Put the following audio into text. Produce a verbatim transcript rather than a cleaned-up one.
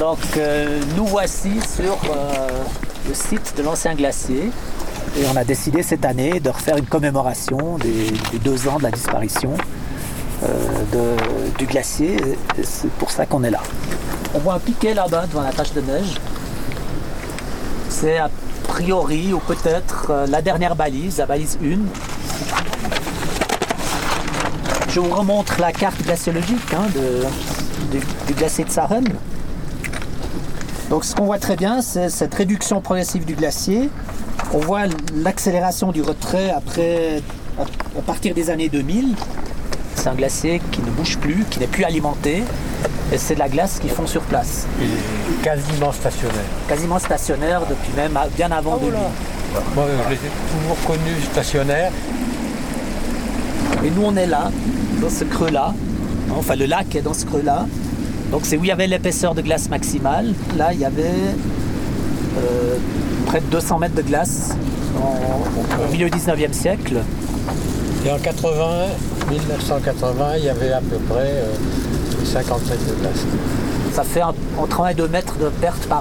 Donc euh, nous voici sur euh, le site de l'ancien glacier. Et on a décidé cette année de refaire une commémoration des, des deux ans de la disparition euh, de, du glacier. Et c'est pour ça qu'on est là. On voit un piquet là-bas devant la tache de neige. C'est a priori ou peut-être euh, la dernière balise, la balise un. Je vous remontre la carte glaciologique hein, de, du, du glacier de Saren. Donc ce qu'on voit très bien, c'est cette réduction progressive du glacier. On voit l'accélération du retrait après, à partir des années deux mille. C'est un glacier qui ne bouge plus, qui n'est plus alimenté. Et c'est de la glace qui fond sur place. Et quasiment stationnaire. Quasiment stationnaire depuis même bien avant deux mille. Moi, je l'ai toujours connu stationnaire. Et nous, on est là, dans ce creux-là. Enfin, le lac est dans ce creux-là. Donc, c'est où il y avait l'épaisseur de glace maximale. Là, il y avait euh, près de deux cents mètres de glace en, au milieu du dix-neuvième siècle. Et en quatre-vingts, mille neuf cent quatre-vingts, il y avait à peu près euh, cinquante mètres de glace. Ça fait un, entre un et deux mètres de perte par